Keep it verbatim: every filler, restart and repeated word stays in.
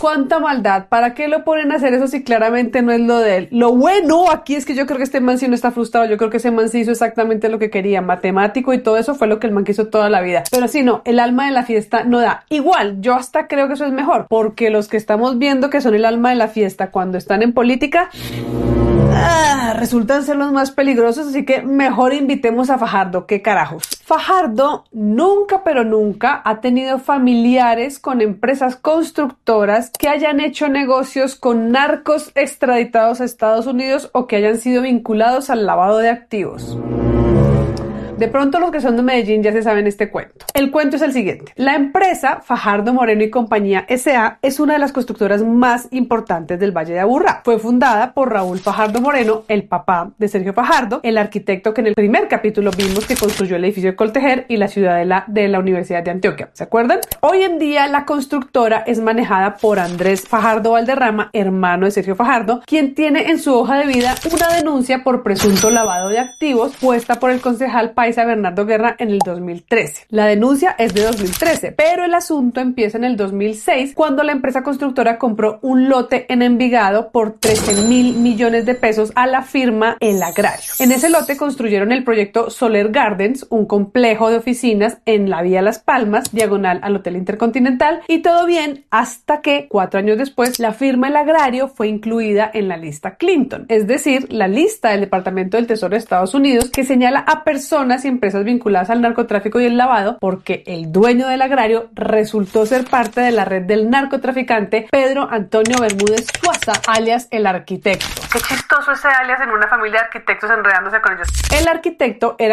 cuánta maldad, ¿para qué lo ponen a hacer eso si claramente no es lo de él? Lo bueno aquí es que yo creo que este man sí no está frustrado, yo creo que ese man sí hizo exactamente lo que quería, matemático y todo eso fue lo que el man quiso toda la vida. Pero sí, no, el alma de la fiesta no da. Igual, yo hasta creo que eso es mejor, porque los que estamos viendo que son el alma de la fiesta cuando están en política, Ah, resultan ser los más peligrosos, así que mejor invitemos a Fajardo, qué carajos. Fajardo nunca, pero nunca ha tenido familiares con empresas constructoras que hayan hecho negocios con narcos extraditados a Estados Unidos o que hayan sido vinculados al lavado de activos. De pronto los que son de Medellín ya se saben este cuento. El cuento es el siguiente. La empresa Fajardo Moreno y Compañía S A es una de las constructoras más importantes del Valle de Aburrá. Fue fundada por Raúl Fajardo Moreno, el papá de Sergio Fajardo, el arquitecto que en el primer capítulo vimos que construyó el edificio de Coltejer y la ciudadela de la Universidad de Antioquia. ¿Se acuerdan? Hoy en día la constructora es manejada por Andrés Fajardo Valderrama, hermano de Sergio Fajardo, quien tiene en su hoja de vida una denuncia por presunto lavado de activos puesta por el concejal paisa Bernardo Guerra en el dos mil trece. La denuncia es de dos mil trece, pero el asunto empieza en el dos mil seis cuando la empresa constructora compró un lote en Envigado por trece mil millones de pesos a la firma El Agrario. En ese lote construyeron el proyecto Soler Gardens, un complejo de oficinas en la vía Las Palmas, diagonal al Hotel Intercontinental, y todo bien hasta que, cuatro años después, la firma El Agrario fue incluida en la lista Clinton, es decir, la lista del Departamento del Tesoro de Estados Unidos que señala a personas y empresas vinculadas al narcotráfico y el lavado, porque el dueño del Agrario resultó ser parte de la red del narcotraficante Pedro Antonio Bermúdez Suaza, alias el arquitecto. Qué chistoso ese alias en una familia de arquitectos enredándose con ellos. El arquitecto era